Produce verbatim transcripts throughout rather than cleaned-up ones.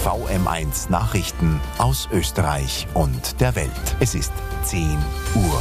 V M eins Nachrichten aus Österreich und der Welt. Es ist zehn Uhr.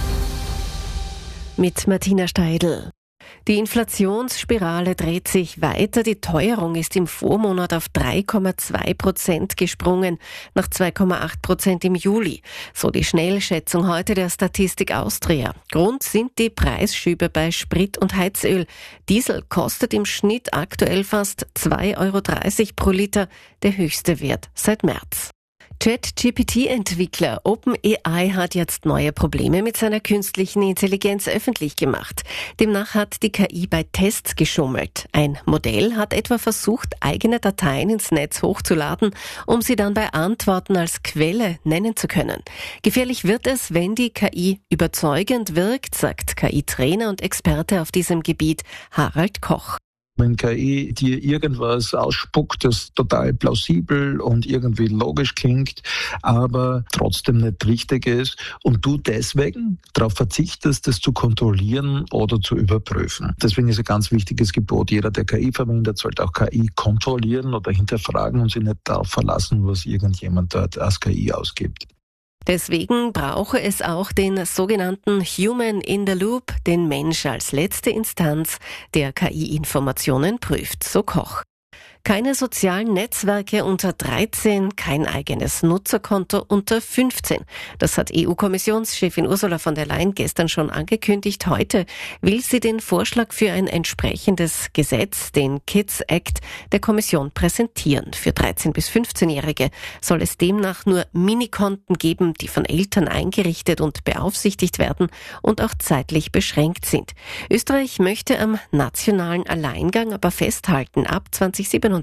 Mit Martina Steidl. Die Inflationsspirale dreht sich weiter. Die Teuerung ist im Vormonat auf drei Komma zwei Prozent gesprungen, nach zwei Komma acht Prozent im Juli. So die Schnellschätzung heute der Statistik Austria. Grund sind die Preisschübe bei Sprit und Heizöl. Diesel kostet im Schnitt aktuell fast zwei Euro dreißig pro Liter, der höchste Wert seit März. Chat-G P T-Entwickler OpenAI hat jetzt neue Probleme mit seiner künstlichen Intelligenz öffentlich gemacht. Demnach hat die K I bei Tests geschummelt. Ein Modell hat etwa versucht, eigene Dateien ins Netz hochzuladen, um sie dann bei Antworten als Quelle nennen zu können. Gefährlich wird es, wenn die K I überzeugend wirkt, sagt K I-Trainer und Experte auf diesem Gebiet Harald Koch. Wenn K I dir irgendwas ausspuckt, das total plausibel und irgendwie logisch klingt, aber trotzdem nicht richtig ist und du deswegen darauf verzichtest, das zu kontrollieren oder zu überprüfen. Deswegen ist ein ganz wichtiges Gebot, jeder, der K I verwendet, sollte auch K I kontrollieren oder hinterfragen und sich nicht darauf verlassen, was irgendjemand dort als K I ausgibt. Deswegen brauche es auch den sogenannten Human in the Loop, den Mensch als letzte Instanz, der K I-Informationen prüft, so Koch. Keine sozialen Netzwerke unter dreizehn, kein eigenes Nutzerkonto unter fünfzehn. Das hat E U-Kommissionschefin Ursula von der Leyen gestern schon angekündigt. Heute will sie den Vorschlag für ein entsprechendes Gesetz, den Kids Act, der Kommission präsentieren. Für dreizehn- bis fünfzehnjährige soll es demnach nur Minikonten geben, die von Eltern eingerichtet und beaufsichtigt werden und auch zeitlich beschränkt sind. Österreich möchte am nationalen Alleingang aber festhalten. Ab zwanzig siebenundzwanzig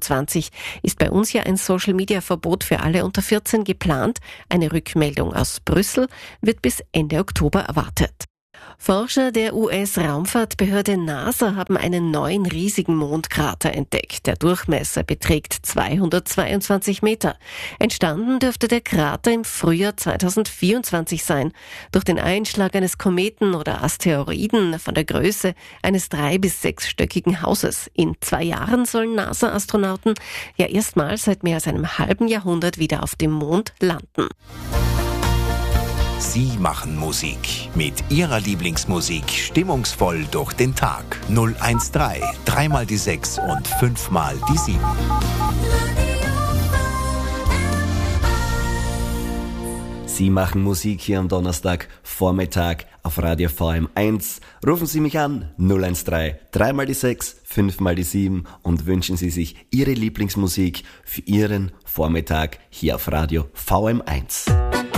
ist bei uns ja ein Social-Media-Verbot für alle unter vierzehn geplant. Eine Rückmeldung aus Brüssel wird bis Ende Oktober erwartet. Forscher der U S-Raumfahrtbehörde NASA haben einen neuen riesigen Mondkrater entdeckt. Der Durchmesser beträgt zweihundertzweiundzwanzig Meter. Entstanden dürfte der Krater im Frühjahr zweitausendvierundzwanzig sein. Durch den Einschlag eines Kometen oder Asteroiden von der Größe eines drei- bis sechsstöckigen Hauses. In zwei Jahren sollen NASA-Astronauten ja erstmals seit mehr als einem halben Jahrhundert wieder auf dem Mond landen. Sie machen Musik. Mit Ihrer Lieblingsmusik stimmungsvoll durch den Tag. null eins drei, dreimal die sechs und fünfmal die sieben. Sie machen Musik hier am Donnerstag Vormittag auf Radio V M eins. Rufen Sie mich an null eins drei, dreimal die sechs, fünfmal die sieben und wünschen Sie sich Ihre Lieblingsmusik für Ihren Vormittag hier auf Radio V M eins.